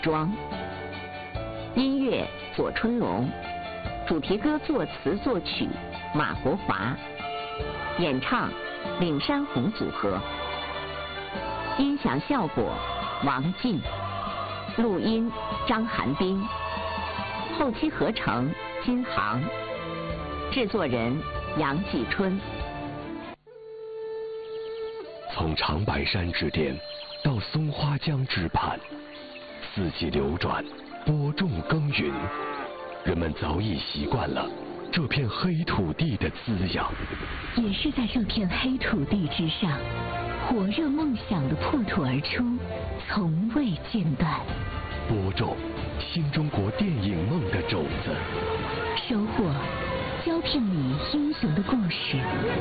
庄。音乐左春龙，主题歌作词作曲马国华，演唱岭山红组合，音响效果王进，录音张寒冰，后期合成金航，制作人杨继春。 从长白山之巅到松花江之畔，四季流转，播种耕耘，人们早已习惯了这片黑土地的滋养。 也是在这片黑土地之上，火热梦想的破土而出，从未间断。 播种新中国电影梦的种子， 收获胶片里英雄的故事。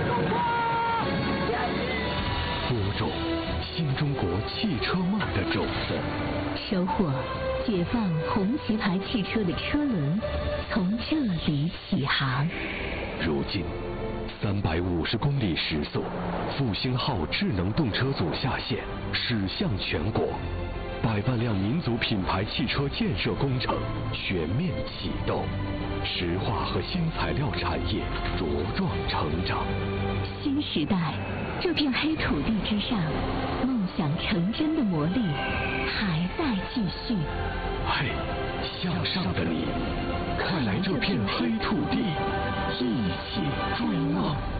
播种新中国汽车梦的种子， 收获解放红旗牌汽车的车轮从这里起航。 如今350公里时速，复兴号智能动车组下线，驶向全国，100万辆民族品牌汽车建设工程全面启动，石化和新材料产业茁壮成长。 新时代，这片黑土地之上，梦想成真的魔力还在继续。 嘿，向上的你，快来这片黑土地，一起追梦。